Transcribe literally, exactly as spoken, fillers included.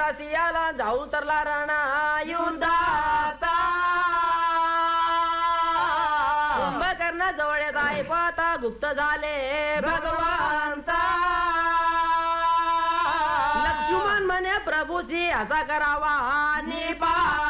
सियाला जाऊ तरला राणा युद्धाता कुंभकर्ण जवळ येत आहे पाहता गुप्त झाले भगवंता लक्ष्मण म्हणे प्रभूशी असा करावा निपा